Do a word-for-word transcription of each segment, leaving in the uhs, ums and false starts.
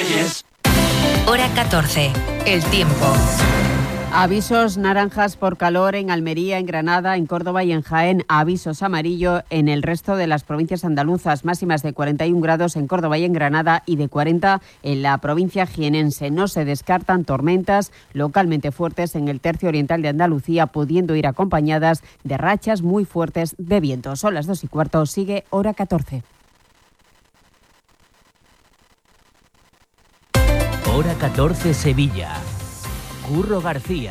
Reyes. Hora catorce. El tiempo. Avisos naranjas por calor en Almería, en Granada, en Córdoba y en Jaén. Avisos amarillo en el resto de las provincias andaluzas. Máximas de cuarenta y un grados en Córdoba y en Granada y de cuarenta en la provincia jienense. No se descartan tormentas localmente fuertes en el tercio oriental de Andalucía, pudiendo ir acompañadas de rachas muy fuertes de viento. Son las dos y cuarto. Sigue Hora catorce. Hora catorce Sevilla. Curro García.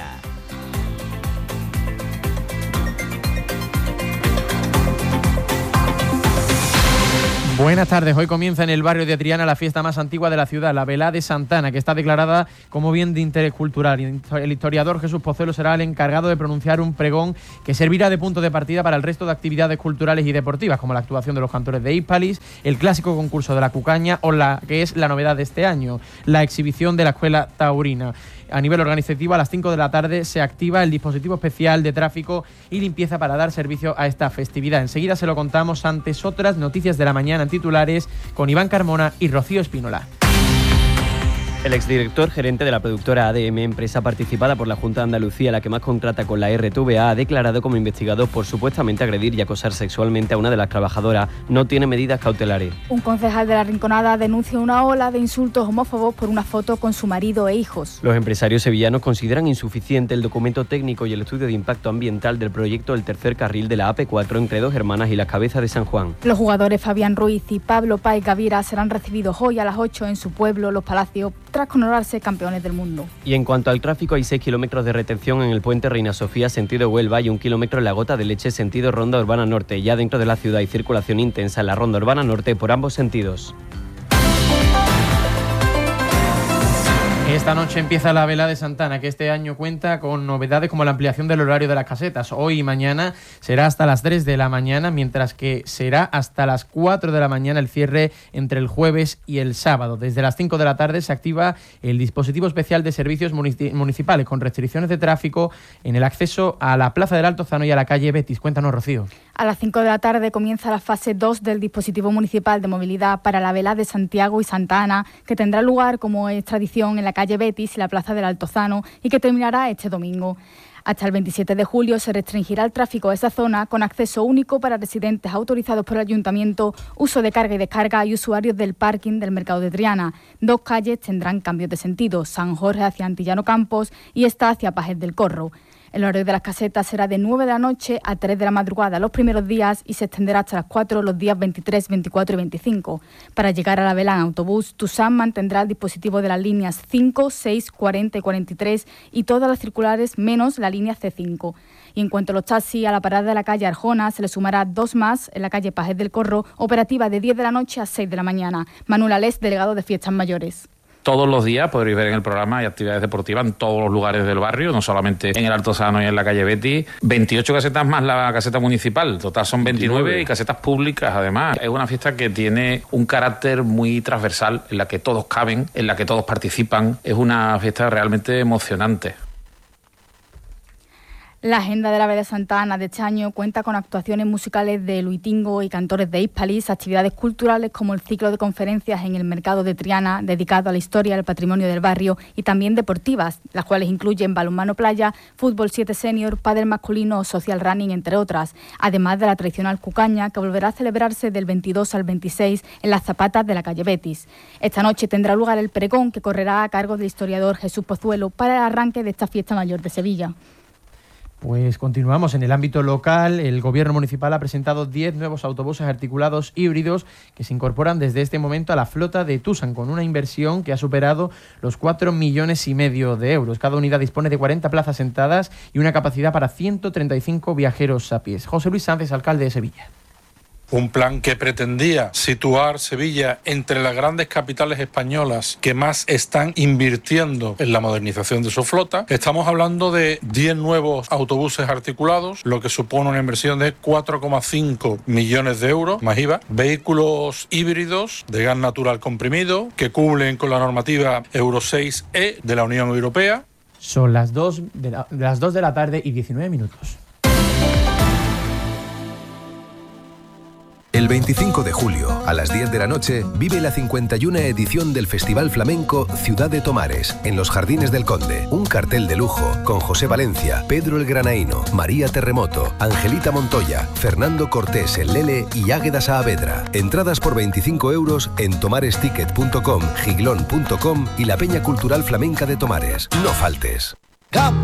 Buenas tardes. Hoy comienza en el barrio de Triana la fiesta más antigua de la ciudad, la Velá de Santana, que está declarada como bien de interés cultural. El historiador Jesús Pozuelo será el encargado de pronunciar un pregón que servirá de punto de partida para el resto de actividades culturales y deportivas, como la actuación de los cantores de Hispalis, el clásico concurso de la Cucaña o la que es la novedad de este año, la exhibición de la Escuela Taurina. A nivel organizativo, a las cinco de la tarde se activa el dispositivo especial de tráfico y limpieza para dar servicio a esta festividad. Enseguida se lo contamos antes otras noticias de la mañana en titulares con Iván Carmona y Rocío Espínola. El exdirector gerente de la productora A D M, empresa participada por la Junta de Andalucía, la que más contrata con la R T V A, ha declarado como investigado por supuestamente agredir y acosar sexualmente a una de las trabajadoras. No tiene medidas cautelares. Un concejal de La Rinconada denuncia una ola de insultos homófobos por una foto con su marido e hijos. Los empresarios sevillanos consideran insuficiente el documento técnico y el estudio de impacto ambiental del proyecto del tercer carril de la A P cuatro entre Dos Hermanas y Las Cabezas de San Juan. Los jugadores Fabián Ruiz y Pablo Páez Gaviria serán recibidos hoy a las ocho en su pueblo, Los Palacios, tras coronarse campeones del mundo. Y en cuanto al tráfico, hay seis kilómetros de retención en el puente Reina Sofía, sentido Huelva, y un kilómetro en la Gota de Leche, sentido Ronda Urbana Norte. Ya dentro de la ciudad hay circulación intensa en la Ronda Urbana Norte por ambos sentidos. Esta noche empieza la Velá de Santana, que este año cuenta con novedades como la ampliación del horario de las casetas. Hoy y mañana será hasta las tres de la mañana, mientras que será hasta las cuatro de la mañana el cierre entre el jueves y el sábado. Desde las cinco de la tarde se activa el dispositivo especial de servicios municipales con restricciones de tráfico en el acceso a la Plaza del Altozano y a la calle Betis. Cuéntanos, Rocío. A las cinco de la tarde comienza la fase dos del dispositivo municipal de movilidad para la Velá de Santiago y Santa Ana, que tendrá lugar, como es tradición, en la calle Betis y la Plaza del Altozano y que terminará este domingo. Hasta el veintisiete de julio se restringirá el tráfico a esa zona con acceso único para residentes autorizados por el Ayuntamiento, uso de carga y descarga y usuarios del parking del Mercado de Triana. Dos calles tendrán cambios de sentido, San Jorge hacia Antillano Campos y esta hacia Pajes del Corro. El horario de las casetas será de nueve de la noche a tres de la madrugada los primeros días y se extenderá hasta las cuatro los días veintitrés, veinticuatro y veinticinco. Para llegar a la Velá en autobús, Tusam mantendrá el dispositivo de las líneas cinco, seis, cuarenta y cuarenta y tres y todas las circulares menos la línea C cinco. Y en cuanto a los taxis, a la parada de la calle Arjona se le sumará dos más en la calle Pajes del Corro, operativa de diez de la noche a seis de la mañana. Manuel Alés, delegado de Fiestas Mayores. Todos los días podréis ver en el programa hay actividades deportivas en todos los lugares del barrio, no solamente en el Altozano y en la calle Betis. veintiocho casetas más la caseta municipal, total son veintinueve, veintinueve y casetas públicas además. Es una fiesta que tiene un carácter muy transversal, en la que todos caben, en la que todos participan. Es una fiesta realmente emocionante. La agenda de la Velá de Santa Ana de este año cuenta con actuaciones musicales de Luitingo y cantores de Hispalis, actividades culturales como el ciclo de conferencias en el Mercado de Triana, dedicado a la historia y al patrimonio del barrio, y también deportivas, las cuales incluyen balonmano playa, fútbol siete senior, pádel masculino o social running, entre otras, además de la tradicional Cucaña, que volverá a celebrarse del veintidós al veintiséis en las Zapatas de la calle Betis. Esta noche tendrá lugar el pregón, que correrá a cargo del historiador Jesús Pozuelo para el arranque de esta fiesta mayor de Sevilla. Pues continuamos. En el ámbito local, el Gobierno municipal ha presentado diez nuevos autobuses articulados híbridos que se incorporan desde este momento a la flota de Tusan, con una inversión que ha superado los cuatro millones y medio de euros. Cada unidad dispone de cuarenta plazas sentadas y una capacidad para ciento treinta y cinco viajeros a pies. José Luis Sánchez, alcalde de Sevilla. Un plan que pretendía situar Sevilla entre las grandes capitales españolas que más están invirtiendo en la modernización de su flota. Estamos hablando de diez nuevos autobuses articulados, lo que supone una inversión de cuatro coma cinco millones de euros más I V A. Vehículos híbridos de gas natural comprimido que cumplen con la normativa Euro seis E de la Unión Europea. Son las dos de la, las dos de la tarde y diecinueve minutos. El El veinticinco de julio, a las diez de la noche, vive la cincuenta y una edición del Festival Flamenco Ciudad de Tomares, en los Jardines del Conde. Un cartel de lujo con José Valencia, Pedro el Granaíno, María Terremoto, Angelita Montoya, Fernando Cortés el Lele y Águeda Saavedra. Entradas por veinticinco euros en tomaresticket punto com, giglón punto com y la Peña Cultural Flamenca de Tomares. No faltes.